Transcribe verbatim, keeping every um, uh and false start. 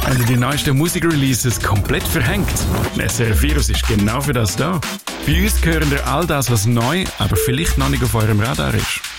Haben die neuesten Musikreleases komplett verhängt? S R F Virus ist genau für das da. Bei uns gehören ihr all das, was neu, aber vielleicht noch nicht auf eurem Radar ist.